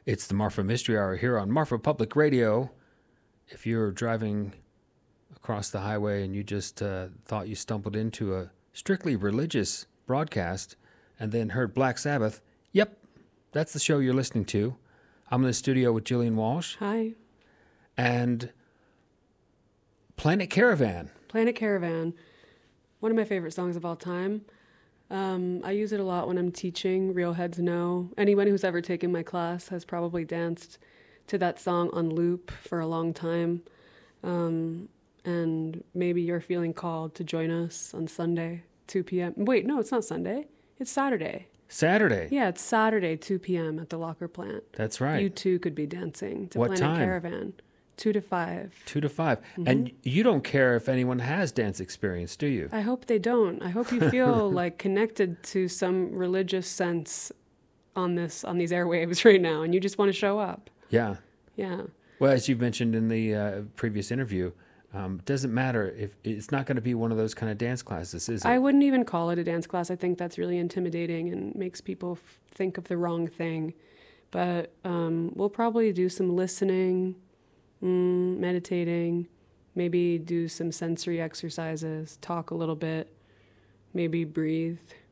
It's the Marfa Mystery Hour here on Marfa Public Radio. If you're driving across the highway and you just thought you stumbled into a strictly religious broadcast and then heard Black Sabbath, yep, that's the show you're listening to. I'm in the studio with Jillian Walsh. Hi. And Planet Caravan. Planet Caravan. One of my favorite songs of all time. I use it a lot when I'm teaching. Real Heads Know. Anyone who's ever taken my class has probably danced to that song on loop for a long time. And maybe you're feeling called to join us on Sunday, 2 p.m. Wait, no, it's not Sunday. It's Saturday. Saturday? Yeah, it's Saturday, 2 p.m. at the Locker Plant. That's right. You too could be dancing to What Planet time? Caravan. 2 to 5. 2 to 5. And you don't care if anyone has dance experience, do you? I hope they don't. I hope you feel like connected to some religious sense on these airwaves right now, and you just want to show up. Yeah. Yeah. Well, as you've mentioned in the previous interview, it doesn't matter if it's not going to be one of those kind of dance classes, is it? I wouldn't even call it a dance class. I think that's really intimidating and makes people think of the wrong thing. But we'll probably do some listening, meditating, maybe do some sensory exercises, talk a little bit, maybe breathe.